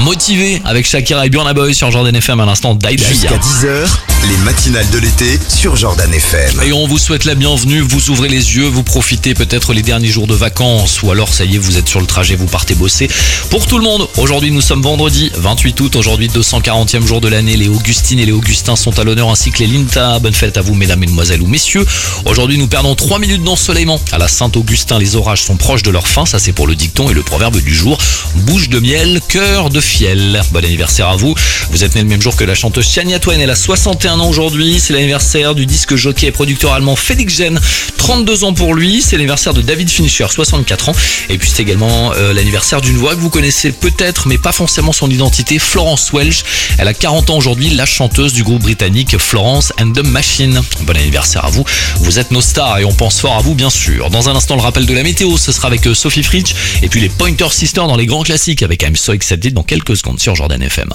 motivé avec Shakira et Burna Boy sur Jordan FM à l'instant. Die Die. Jusqu'à 10h, les matinales de l'été sur Jordan FM. Et on vous souhaite la bienvenue, vous ouvrez les yeux, vous profitez peut-être les derniers jours de vacances ou alors ça y est, vous êtes sur le trajet, vous partez bosser. Pour tout le monde, aujourd'hui nous sommes vendredi 28 août, aujourd'hui 240e jour de l'année. Les Augustines et les Augustins sont à l'honneur ainsi que les Linta. Bonne fête à vous mesdames, mesdemoiselles ou messieurs. Aujourd'hui nous perdons 3 minutes d'ensoleillement. À la Saint-Augustin, les orages sont proches de leur fin, ça c'est pour le dicton et le proverbe du jour. Bouche de miel, cœur de fiel. Bon anniversaire à vous. Vous êtes né le même jour que la chanteuse Shania Twain, elle a 61 ans aujourd'hui. C'est l'anniversaire du disque jockey et producteur allemand Felix Jähn, 32 ans pour lui. C'est l'anniversaire de David Fincher, 64 ans. Et puis c'est également l'anniversaire d'une voix que vous connaissez peut-être, mais pas forcément son identité, Florence Welch. Elle a 40 ans aujourd'hui, la chanteuse du groupe britannique Florence and the Machine. Bon anniversaire à vous. Vous êtes nos stars et on pense fort à vous bien sûr. Dans un instant, le rappel de la météo, ce sera avec Sophie Fritsch. Et puis les Pointer Sisters dans les grands classiques avec I'm So Excited dans quelques secondes sur Jordan FM.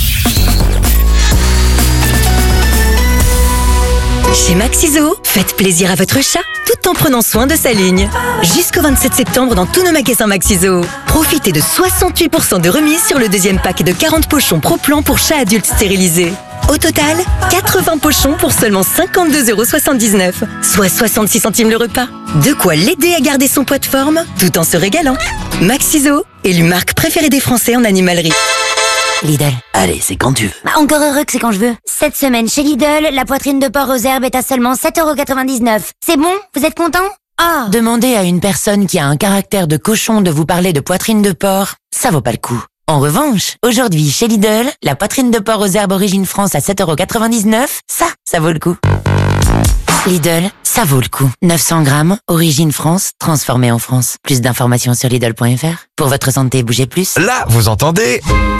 Chez Maxiso, faites plaisir à votre chat tout en prenant soin de sa ligne. Jusqu'au 27 septembre dans tous nos magasins Maxiso. Profitez de 68% de remise sur le deuxième pack de 40 pochons Pro Plan pour chat adulte stérilisé. Au total, 80 pochons pour seulement 52,79 €, soit 66 centimes le repas. De quoi l'aider à garder son poids de forme tout en se régalant. Maxiso, élue marque préférée des Français en animalerie. Lidl. Allez, c'est quand tu veux. Encore heureux que c'est quand je veux. Cette semaine chez Lidl, la poitrine de porc aux herbes est à seulement 7,99 €. C'est bon? Vous êtes content? Ah! Demandez à une personne qui a un caractère de cochon de vous parler de poitrine de porc, ça vaut pas le coup. En revanche, aujourd'hui chez Lidl, la poitrine de porc aux herbes Origine France à 7,99 €, ça vaut le coup. Lidl, ça vaut le coup. 900 grammes, Origine France, transformée en France. Plus d'informations sur Lidl.fr. Pour votre santé, bougez plus. Là, vous entendez?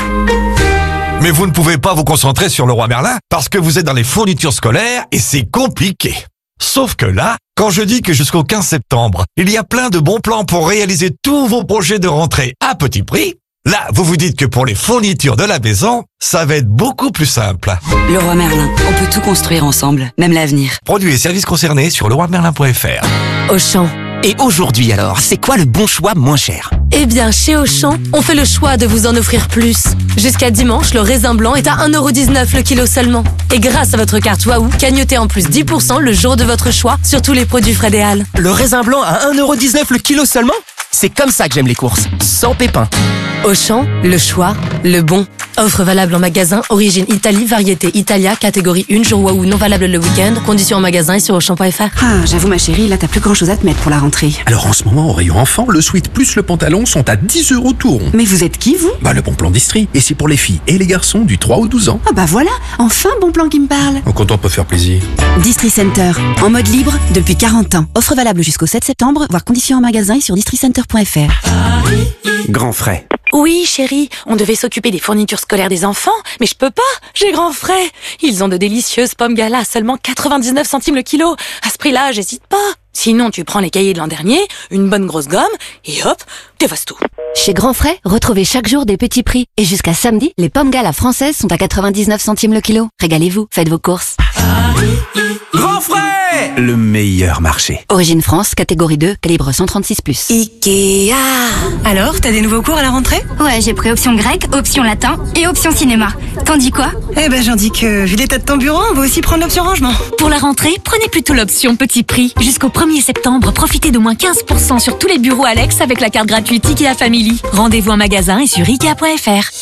Mais vous ne pouvez pas vous concentrer sur Leroy Merlin parce que vous êtes dans les fournitures scolaires et c'est compliqué. Sauf que là, quand je dis que jusqu'au 15 septembre, il y a plein de bons plans pour réaliser tous vos projets de rentrée à petit prix, là, vous vous dites que pour les fournitures de la maison, ça va être beaucoup plus simple. Leroy Merlin, on peut tout construire ensemble, même l'avenir. Produits et services concernés sur leroymerlin.fr. Auchan. Et aujourd'hui alors, c'est quoi le bon choix moins cher? Eh bien, chez Auchan, on fait le choix de vous en offrir plus. Jusqu'à dimanche, le raisin blanc est à 1,19 € le kilo seulement. Et grâce à votre carte Waouh, cagnotez en plus 10% le jour de votre choix sur tous les produits Fred et Al. Le raisin blanc à 1,19 € le kilo seulement? C'est comme ça que j'aime les courses, sans pépins. Auchan, le choix, le bon. Offre valable en magasin, origine Italie, variété Italia, catégorie 1, jour Waouh, non valable le week-end. Conditions en magasin et sur Auchan.fr. Ah, j'avoue ma chérie, là t'as plus grand chose à te mettre pour la rentrée. Alors en ce moment, au rayon enfant, le sweat plus le pantalon sont à 10 € tout rond. Mais vous êtes qui vous? Le bon plan d'Istrie. Et c'est pour les filles et les garçons du 3 au 12 ans. Ah bah voilà, enfin bon plan qui me parle. Quand on peut faire plaisir. Distri Center, en mode libre depuis 40 ans. Offre valable jusqu'au 7 septembre, voir conditions en magasin et sur districenter.fr. Grand frais. Oui, chérie, on devait s'occuper des fournitures scolaires des enfants, mais je peux pas, j'ai grand frais. Ils ont de délicieuses pommes gala à seulement 99 centimes le kilo. À ce prix-là, j'hésite pas. Sinon, tu prends les cahiers de l'an dernier, une bonne grosse gomme, et hop, t'effaces tout. Chez Grand Frais, retrouvez chaque jour des petits prix. Et jusqu'à samedi, les pommes gala françaises sont à 99 centimes le kilo. Régalez-vous, faites vos courses. Grand frais! Le meilleur marché. Origine France, catégorie 2, calibre 136+. Ikea. Alors, t'as des nouveaux cours à la rentrée? Ouais, j'ai pris option grec, option latin et option cinéma. T'en dis quoi? Eh ben, j'en dis que, vu l'état de ton bureau, on va aussi prendre l'option rangement. Pour la rentrée, prenez plutôt l'option petit prix. Jusqu'au 1er septembre, profitez d'au moins 15% sur tous les bureaux Alex avec la carte gratuite IKEA Family. Rendez-vous en magasin et sur Ikea.fr.